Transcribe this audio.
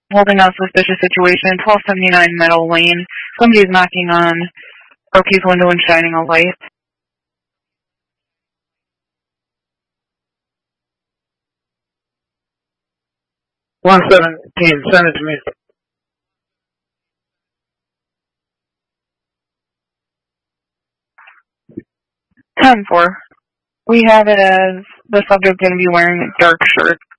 holding out suspicious situation, 1279 Meadow Lane. Somebody's knocking on Brokey's window and shining a light. $117, send it to me. 10-4. We have it as the subject going to be wearing a dark shirt.